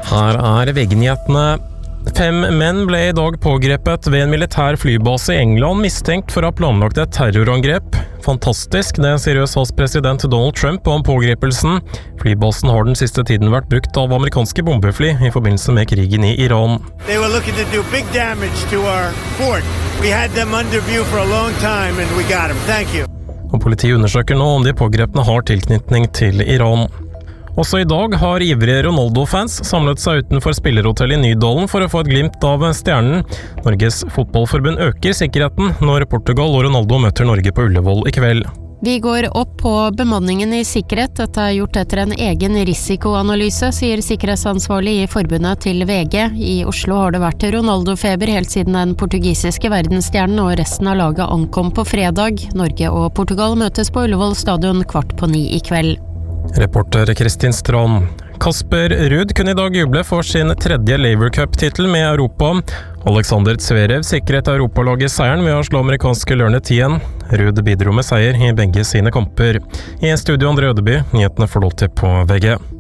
Her VG-nyhetene. 5 menn ble i dag pågrepet ved en militær flybase i England mistenkt for å ha planlagt et terrorangrep. Fantastisk, det sier USAs president Donald Trump om pågripelsen. Flybasen har den siste tiden vært brukt av amerikanske bombefly i forbindelse med krigen i Iran. They were looking to do big damage to our fort. We had them under view for a long time and we got them. Thank you. Og politiet undersøker nå om de pågrepne har tilknytning til Iran. Også i dag har ivrige Ronaldo-fans samlet seg utenfor spillerhotellet i Nydalen for å få et glimt av stjernen. Norges fotballforbund øker sikkerheten når Portugal og Ronaldo møter Norge på Ullevål i kveld. Vi går opp på bemanningen i sikkerhet. Dette er gjort etter en egen risikoanalyse, sier sikkerhetsansvarlig i forbundet til VG. I Oslo har det vært Ronaldo-feber helt siden den portugisiske verdensstjernen og resten av laget ankom på fredag. Norge og Portugal møtes på Ullevål stadion 8:15 i kveld. Reporter Kristin Strand. Kasper Ruud kunne i dag juble for sin 3. Laver Cup-titel med Europa. Alexander Zverev sikret Europalaget seieren ved å slå amerikanske Lørne 10. Ruud bidro med seier i begge sine kamper. I studio André Ødeby, nyhetene får lov til på VG.